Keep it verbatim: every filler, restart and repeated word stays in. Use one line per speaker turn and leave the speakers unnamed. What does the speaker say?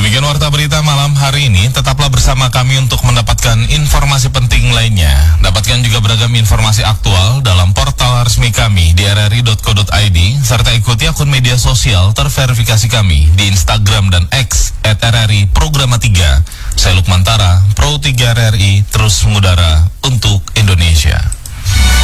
Demikian warta berita malam hari ini. Tetaplah bersama kami untuk mendapatkan informasi penting lainnya. Dapatkan juga beragam informasi aktual dalam portal resmi kami di r r i dot co dot i d serta ikuti akun media sosial terverifikasi kami di Instagram dan X et r r i programa tiga. Saya Lukman Tara, Pro tiga R R I, terus mengudara untuk Indonesia.